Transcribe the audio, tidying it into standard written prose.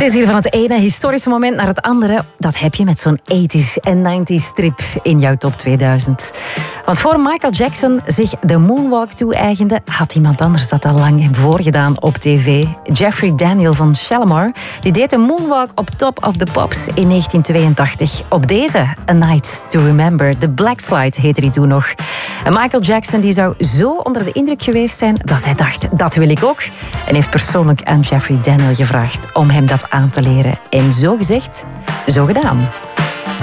is hier van het ene historische moment naar het andere. Dat heb je met zo'n 80s en 90s strip in jouw top 2000. Want voor Michael Jackson zich de moonwalk toe-eigende, had iemand anders dat al lang voorgedaan op tv. Jeffrey Daniel van Shalimar, die deed de moonwalk op Top of the Pops in 1982. Op deze, A Night to Remember, de Black Slide heette die toen nog. En Michael Jackson die zou zo onder de indruk geweest zijn dat hij dacht, dat wil ik ook. En heeft persoonlijk aan Jeffrey Daniel gevraagd om hem dat aan te leren. En zo gezegd, zo gedaan.